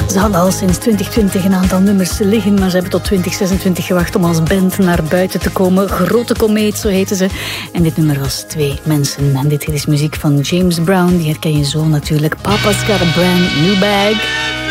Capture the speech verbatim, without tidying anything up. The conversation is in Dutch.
Ze hadden al sinds twintig twintig een aantal nummers liggen, maar ze hebben tot twintig zesentwintig gewacht om als band naar buiten te komen. Grote komeet, zo heten ze. En dit nummer was Twee Mensen. En dit is muziek van James Brown, die herken je zo natuurlijk. Papa's got a brand new bag.